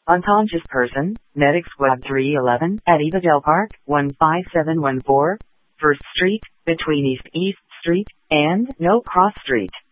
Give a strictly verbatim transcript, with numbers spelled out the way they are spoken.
Unconscious person, Medic Squad three eleven, at Evadale Park, one five seven one four, First Street, between East East Street and No Cross Street.